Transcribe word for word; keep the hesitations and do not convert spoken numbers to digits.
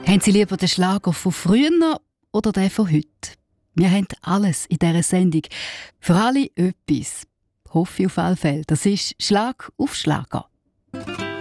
Haben Sie lieber den Schlager von früher oder den von heute? Wir haben alles in dieser Sendung. Für alle etwas. Hoffe ich auf alle Fälle. Das ist Schlag auf Schlager.